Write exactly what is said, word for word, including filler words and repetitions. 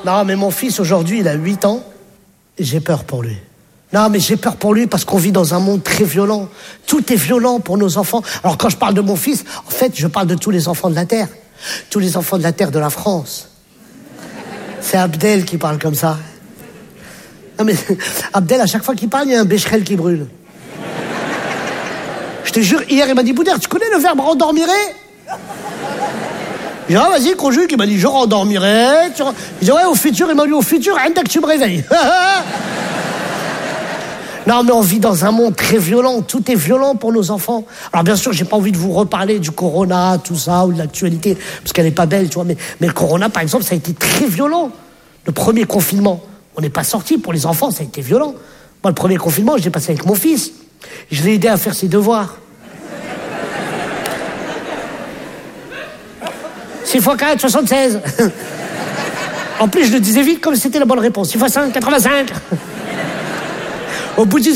Non, mais mon fils, aujourd'hui, il a huit ans, et j'ai peur pour lui. Non, mais j'ai peur pour lui parce qu'on vit dans un monde très violent. Tout est violent pour nos enfants. Alors, quand je parle de mon fils, en fait, je parle de tous les enfants de la Terre. Tous les enfants de la Terre de la France. C'est Abdel qui parle comme ça. Non, mais Abdel, à chaque fois qu'il parle, il y a un bécherel qui brûle. Je te jure, hier, il m'a dit, Boudère, tu connais le verbe rendormirer? J'ai dit, ah, vas-y, conjugue. Il m'a dit, je rendormirai. Tu... Il dit, ouais, au futur, il m'a dit, au futur, rien que tu me réveilles. Non, mais on vit dans un monde très violent. Tout est violent pour nos enfants. Alors, bien sûr, j'ai pas envie de vous reparler du corona, tout ça, ou de l'actualité, parce qu'elle est pas belle, tu vois. Mais, mais le corona, par exemple, ça a été très violent. Le premier confinement, on n'est pas sorti. Pour les enfants, ça a été violent. Moi, le premier confinement, je l'ai passé avec mon fils. Je l'ai aidé à faire ses devoirs. six fois quatre, soixante-seize. En plus, je le disais vite comme si c'était la bonne réponse. six fois cinq, quatre-vingt-cinq. Au bout d'une